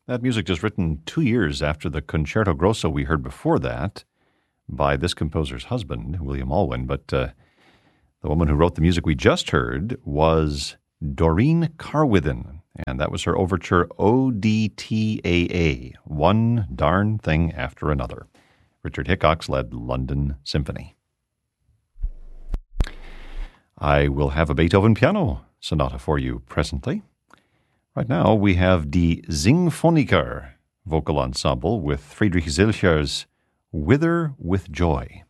That music just written 2 years after the Concerto Grosso we heard before that by this composer's husband, William Alwyn. But the woman who wrote the music we just heard was Doreen Carwithen, and that was her overture ODTAA, One Darn Thing After Another. Richard Hickox led London Symphony. I will have a Beethoven piano sonata for you presently. Right now we have Die Singphoniker vocal ensemble with Friedrich Zilcher's Wither with Joy.